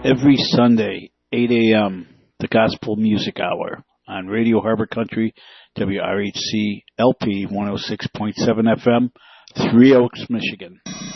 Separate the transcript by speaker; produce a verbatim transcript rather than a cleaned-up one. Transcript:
Speaker 1: every Sunday, eight a.m., the Gospel Music Hour on Radio Harbor Country, W R H C L P one oh six point seven F M, Three Oaks, Michigan.